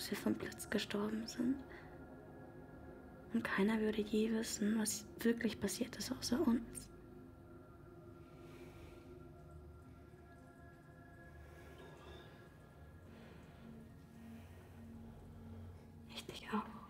dass wir vom Blitz gestorben sind. Und keiner würde je wissen, was wirklich passiert ist außer uns. Ich dich auch.